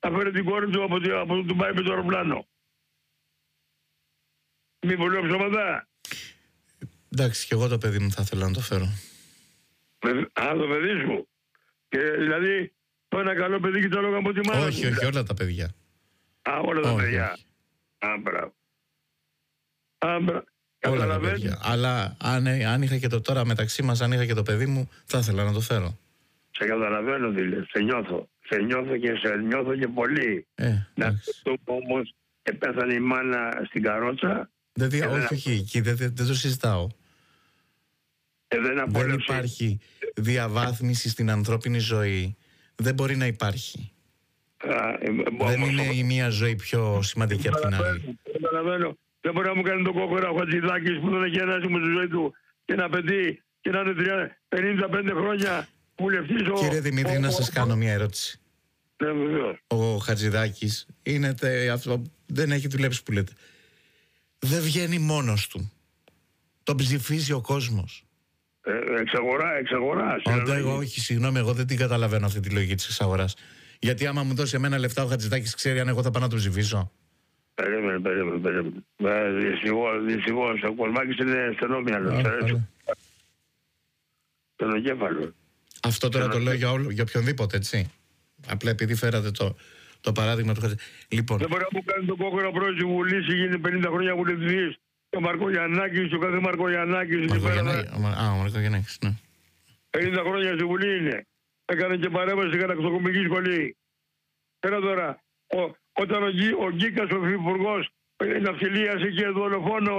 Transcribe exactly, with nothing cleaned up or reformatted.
να φέρει την κόρη του από, από το Ντουμπάι με το αεροπλάνο. Μήπως λέω ψωματά. Εντάξει, και εγώ το παιδί μου θα ήθελα να το φέρω. Α, το παιδί σου. Και δηλαδή, το ένα καλό παιδί και το άλλο από τη μάνα. Όχι, όχι, όλα τα παιδιά. Α, όλα τα όχι, παιδιά. όχι. Α, μπράβο. Α, μπράβο. Όλα τα παιδιά. Αλλά αν, αν είχα και το τώρα μεταξύ μας, αν είχα και το παιδί μου, θα ήθελα να το φέρω. Σε καταλαβαίνω τι λες, σε νιώθω. Σε νιώθω και σε νιώθω και πολύ. Ε, να το πω όμως, πέθανε η μάνα στην καρότσα. Δεν δια... Όχι, όχι, εκεί δεν, δεν, δεν το συζητάω. Ε, δεν, δεν υπάρχει διαβάθμιση στην ανθρώπινη ζωή. Δεν μπορεί να υπάρχει. Α, ε, δεν είναι η μία ζωή πιο σημαντική από την άλλη. Καταλαβαίνω. Δεν μπορεί να μου κάνει τον κόκορα ο Χατζηδάκης που τον έχει ενάσει με τη ζωή του και να παιδί και να είναι πενήντα πέντε χρόνια βουλευτής. Κύριε Δημήτρη, ο... να σας κάνω μια ερώτηση. Ναι, βεβαίως. Ο Χατζηδάκης είναι τε, αυτό, δεν έχει δουλέψει που λέτε. Δεν βγαίνει μόνος του. Τον ψηφίζει ο κόσμος. Ε, εξαγορά, εξαγορά. Εγώ, όχι, συγγνώμη, εγώ δεν την καταλαβαίνω αυτή τη λογική της εξαγοράς. Γιατί άμα μου δώσει εμένα λεφτά ο Χατζηδάκης, ξέρει αν εγώ θα πάω να τον ψηφίσω. Περίμενε, περίμενε, περίμενε. Δυστυχώς, ο Κολμάκης είναι στενόμυαλο. Στενοκέφαλο. Αυτό τώρα το λέω για, όλο, για οποιονδήποτε, έτσι. Απλά επειδή φέρατε το, το παράδειγμα του Χατζηδάκη. Λοιπόν. Δεν μπορεί να μου κάνει τον κόκορα πρόεδρος της Βουλής, γίνει πενήντα χρόνια βουλευτής. Ο Μαρκογιαννάκης, ο κάθε Μαρκογιαννάκης. Α, ο Μαρκογιαννάκης, ναι. πενήντα χρόνια στη Βουλή είναι. Έκανε και παρέμβαση στην καταξιοκομική σχολή. Πέρα τώρα, ο, όταν ο, ο Γκίκας, ο υφυπουργός ναυτιλίας, είχε δολοφόνο